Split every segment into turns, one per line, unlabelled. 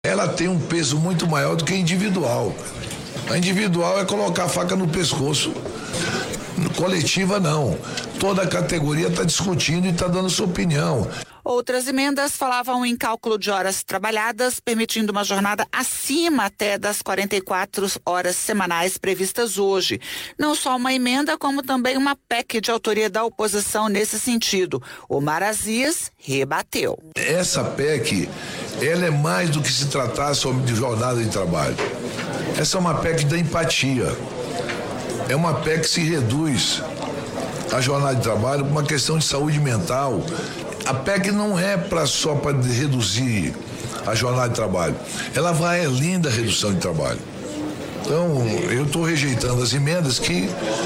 Ela tem um peso muito maior do que a individual. A individual é colocar a faca no pescoço. Coletiva, não. Toda a categoria está discutindo e está dando sua opinião.
Outras emendas falavam em cálculo de horas trabalhadas, permitindo uma jornada acima até das 44 horas semanais previstas hoje. Não só uma emenda, como também uma PEC de autoria da oposição nesse sentido. Omar Aziz rebateu.
Essa PEC, ela é mais do que se tratar sobre de jornada de trabalho. Essa é uma PEC da empatia. É uma PEC que se reduz a jornada de trabalho por uma questão de saúde mental. A PEC não é só para reduzir a jornada de trabalho. Ela vai além da redução de trabalho. Então, eu estou rejeitando as emendas que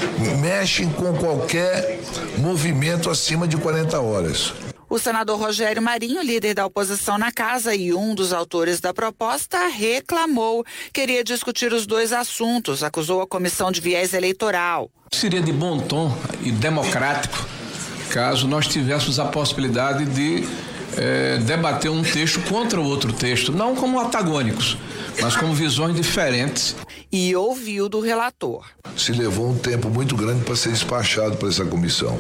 mexem com qualquer movimento acima de 40 horas.
O senador Rogério Marinho, líder da oposição na casa e um dos autores da proposta, reclamou. Queria discutir os dois assuntos, acusou a comissão de viés eleitoral.
Seria de bom tom e democrático caso nós tivéssemos a possibilidade de debater um texto contra o outro texto, não como antagônicos, mas como visões diferentes.
E ouviu do relator.
Se levou um tempo muito grande para ser despachado por essa comissão.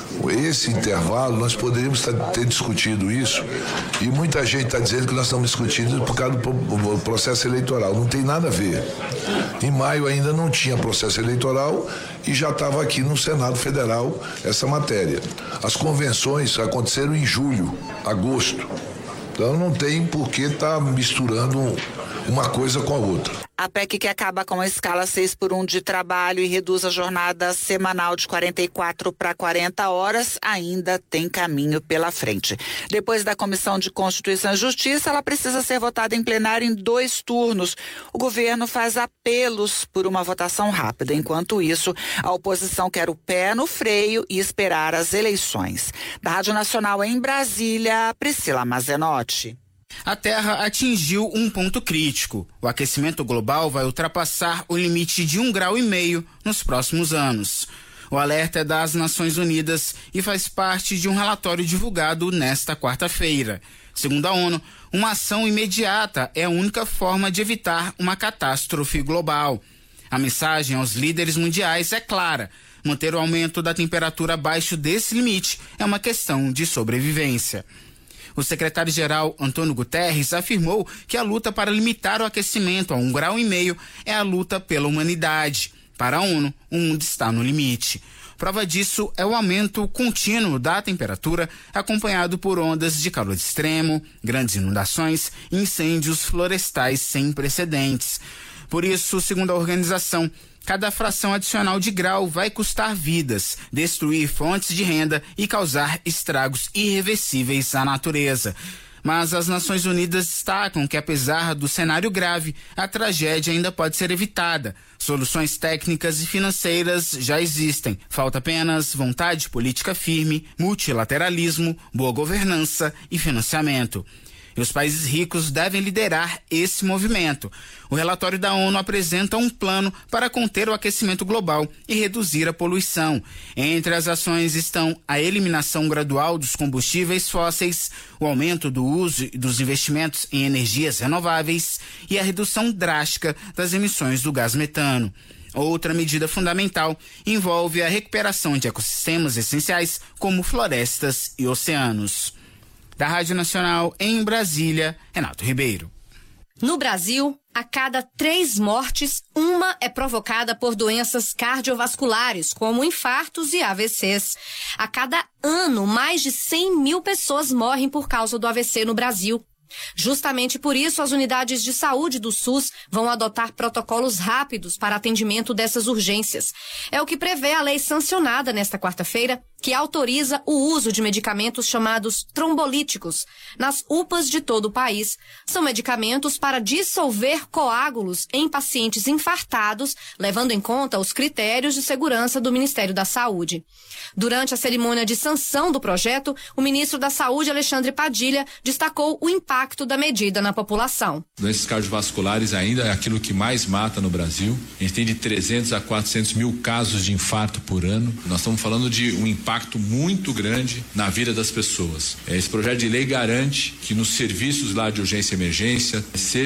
Esse intervalo, nós poderíamos ter discutido isso, e muita gente está dizendo que nós estamos discutindo por causa do processo eleitoral. Não tem nada a ver. Em maio ainda não tinha processo eleitoral e já estava aqui no Senado Federal essa matéria. As convenções aconteceram em julho, agosto. Então não tem por que estar misturando uma coisa com a outra.
A PEC que acaba com a escala 6x1 de trabalho e reduz a jornada semanal de 44 para 40 horas ainda tem caminho pela frente. Depois da Comissão de Constituição e Justiça, ela precisa ser votada em plenário em 2 turnos. O governo faz apelos por uma votação rápida. Enquanto isso, a oposição quer o pé no freio e esperar as eleições. Da Rádio Nacional em Brasília, Priscila Mazenotti.
A Terra atingiu um ponto crítico. O aquecimento global vai ultrapassar o limite de 1,5 graus nos próximos anos. O alerta é das Nações Unidas e faz parte de um relatório divulgado nesta quarta-feira. Segundo a ONU, uma ação imediata é a única forma de evitar uma catástrofe global. A mensagem aos líderes mundiais é clara: manter o aumento da temperatura abaixo desse limite é uma questão de sobrevivência. O secretário-geral Antônio Guterres afirmou que a luta para limitar o aquecimento a 1,5 graus é a luta pela humanidade. Para a ONU, o mundo está no limite. Prova disso é o aumento contínuo da temperatura, acompanhado por ondas de calor extremo, grandes inundações e incêndios florestais sem precedentes. Por isso, segundo a organização, cada fração adicional de grau vai custar vidas, destruir fontes de renda e causar estragos irreversíveis à natureza. Mas as Nações Unidas destacam que, apesar do cenário grave, a tragédia ainda pode ser evitada. Soluções técnicas e financeiras já existem. Falta apenas vontade política firme, multilateralismo, boa governança e financiamento. E os países ricos devem liderar esse movimento. O relatório da ONU apresenta um plano para conter o aquecimento global e reduzir a poluição. Entre as ações estão a eliminação gradual dos combustíveis fósseis, o aumento do uso e dos investimentos em energias renováveis e a redução drástica das emissões do gás metano. Outra medida fundamental envolve a recuperação de ecossistemas essenciais, como florestas e oceanos. Da Rádio Nacional em Brasília, Renato Ribeiro.
No Brasil, a cada 3 mortes, uma é provocada por doenças cardiovasculares, como infartos e AVCs. A cada ano, mais de 100 mil pessoas morrem por causa do AVC no Brasil. Justamente por isso, as unidades de saúde do SUS vão adotar protocolos rápidos para atendimento dessas urgências. É o que prevê a lei sancionada nesta quarta-feira, que autoriza o uso de medicamentos chamados trombolíticos nas UPAs de todo o país. São medicamentos para dissolver coágulos em pacientes infartados, levando em conta os critérios de segurança do Ministério da Saúde. Durante a cerimônia de sanção do projeto, o ministro da Saúde, Alexandre Padilha, destacou o impacto da medida na população.
Doenças cardiovasculares ainda é aquilo que mais mata no Brasil. A gente tem de 300 a 400 mil casos de infarto por ano. Nós estamos falando de um impacto impacto muito grande na vida das pessoas. Esse projeto de lei garante que nos serviços lá de urgência e emergência seja